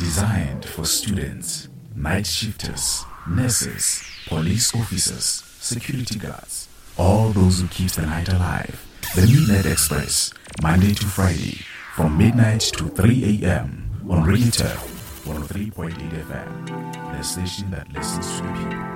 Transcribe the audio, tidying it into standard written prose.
Designed for students, night shifters, nurses, police officers, security guards, all those who keep the night alive. The Midnight Express, Monday to Friday, from midnight to 3 a.m. on Radio Turf 103.8 FM, the station that listens to the people.